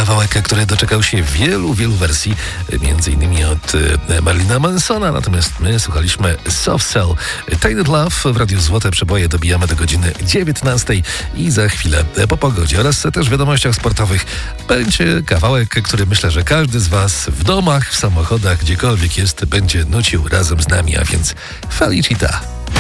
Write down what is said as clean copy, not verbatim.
kawałek, który doczekał się wielu wersji, między innymi od Marlina Mansona, natomiast my słuchaliśmy Soft Cell, Tainted Love w Radiu Złote Przeboje. Dobijamy do godziny 19 i za chwilę po pogodzie oraz też wiadomościach sportowych będzie kawałek, który myślę, że każdy z Was w domach, w samochodach, gdziekolwiek jest, będzie nucił razem z nami, a więc Felicita.